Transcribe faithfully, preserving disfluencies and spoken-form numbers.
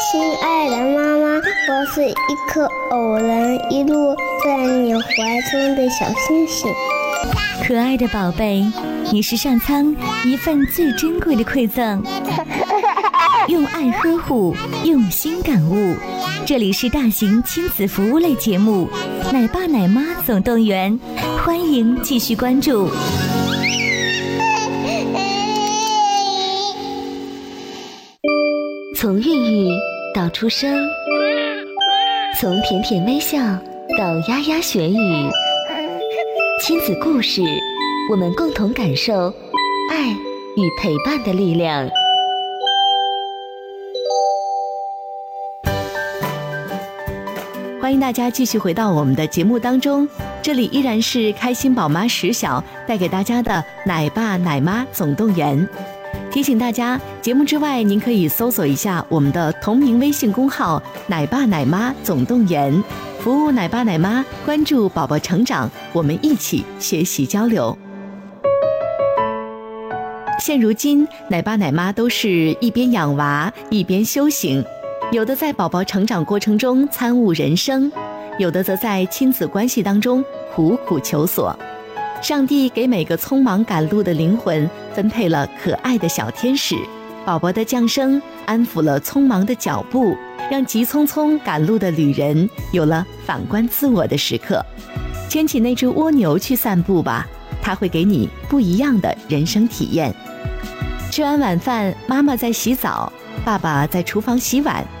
亲爱的妈妈，我是一颗偶然一路在你怀中的小星星。 可爱的宝贝，你是上苍一份最珍贵的馈赠，用爱呵护，用心感悟。这里是大型亲子服务类节目《奶爸奶妈总动员》，欢迎继续关注。从孕育到出生，从甜甜微笑到牙牙学语，亲子故事，我们共同感受爱与陪伴的力量。 欢迎大家继续回到我们的节目当中，这里依然是开心宝妈石晓带给大家的奶爸奶妈总动员。提醒大家，节目之外您可以搜索一下我们的同名微信公号奶爸奶妈总动员，服务奶爸奶妈，关注宝宝成长，我们一起学习交流。现如今奶爸奶妈都是一边养娃一边修行，有的在宝宝成长过程中参悟人生，有的则在亲子关系当中苦苦求索。上帝给每个匆忙赶路的灵魂分配了可爱的小天使，宝宝的降生安抚了匆忙的脚步，让急匆匆赶路的旅人有了反观自我的时刻。牵起那只蜗牛去散步吧，它会给你不一样的人生体验。吃完晚饭，妈妈在洗澡，爸爸在厨房洗碗，